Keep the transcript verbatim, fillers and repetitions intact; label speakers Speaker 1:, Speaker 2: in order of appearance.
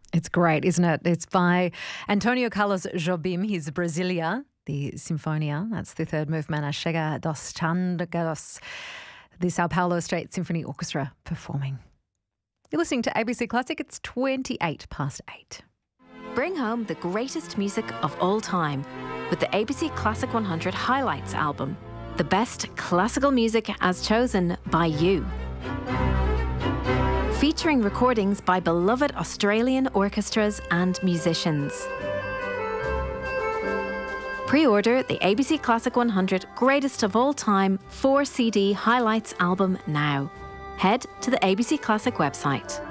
Speaker 1: It's great, isn't it? It's by Antonio Carlos Jobim, his Brasilia, the Sinfonia. That's the third movement, A Chega dos Chandados, the Sao Paulo State Symphony Orchestra performing. You're listening to A B C Classic. It's twenty-eight past eight.
Speaker 2: Bring home the greatest music of all time with the A B C Classic one hundred Highlights album. The best classical music as chosen by you. Featuring recordings by beloved Australian orchestras and musicians. Pre-order the A B C Classic one hundred Greatest of All Time four C D Highlights album now. Head to the A B C Classic website.